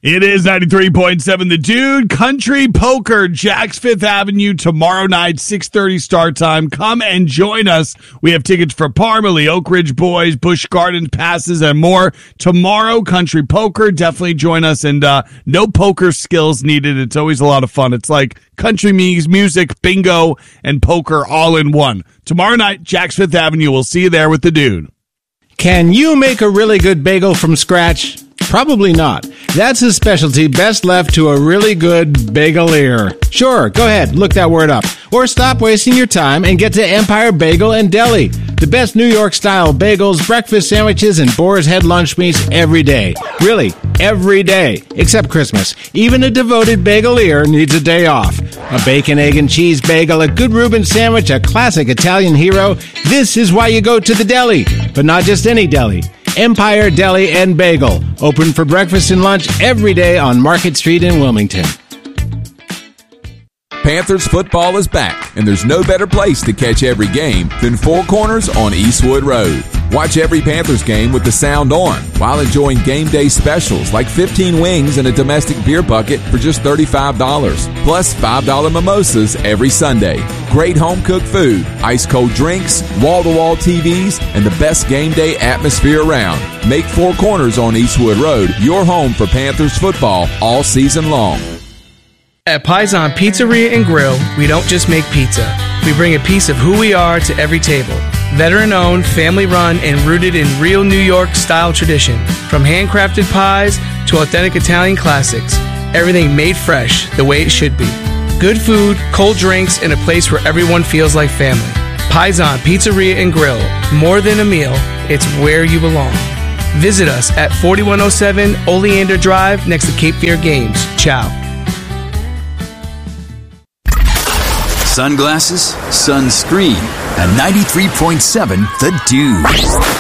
It is 93.7 The Dude. Country Poker, Jack's Fifth Avenue, tomorrow night, 6:30 start time. Come and join us. We have tickets for Parmalee, Oak Ridge Boys, Busch Gardens passes, and more. Tomorrow, Country Poker. Definitely join us. And no poker skills needed. It's always a lot of fun. It's like country music, bingo, and poker all in one. Tomorrow night, Jack's Fifth Avenue. We'll see you there with The Dude. Can you make a really good bagel from scratch? Probably not. That's a specialty best left to a really good bagelier. Sure, go ahead, look that word up. Or stop wasting your time and get to Empire Bagel and Deli. The best New York-style bagels, breakfast sandwiches, and Boar's Head lunch meats every day. Really, every day. Except Christmas. Even a devoted bagelier needs a day off. A bacon, egg, and cheese bagel, a good Reuben sandwich, a classic Italian hero. This is why you go to the deli. But not just any deli. Empire Deli and Bagel. Open for breakfast and lunch every day on Market Street in Wilmington. Panthers football is back, and there's no better place to catch every game than Four Corners on Eastwood Road. Watch every Panthers game with the sound on while enjoying game day specials like 15 wings and a domestic beer bucket for just $35, plus $5 mimosas every Sunday. Great home-cooked food, ice-cold drinks, wall-to-wall TVs, and the best game day atmosphere around. Make Four Corners on Eastwood Road your home for Panthers football all season long. At Paisan Pizzeria and Grill, we don't just make pizza. We bring a piece of who we are to every table. Veteran-owned, family-run, and rooted in real New York-style tradition. From handcrafted pies to authentic Italian classics, everything made fresh the way it should be. Good food, cold drinks, and a place where everyone feels like family. Paisan Pizzeria and Grill. More than a meal, it's where you belong. Visit us at 4107 Oleander Drive next to Cape Fear Games. Ciao. Sunglasses, sunscreen, and 93.7 The Dude.